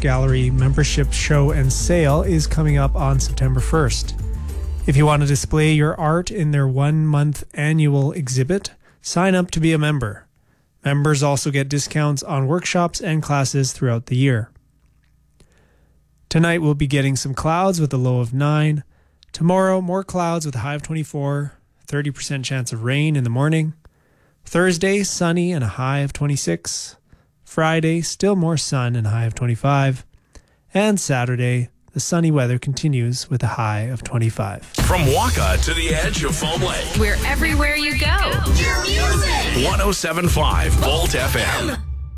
Gallery membership show and sale is coming up on September 1st. If you want to display your art in their 1-month annual exhibit, sign up to be a member. Members also get discounts on workshops and classes throughout the year. Tonight we'll be getting some clouds with a low of 9. Tomorrow, more clouds with a high of 24, 30% chance of rain in the morning. Thursday, sunny and a high of 26. Friday, still more sun and a high of 25. And Saturday, the sunny weather continues with a high of 25. From Waka to the edge of Foam Lake. We're everywhere you go. Your music. 107.5 Volt FM.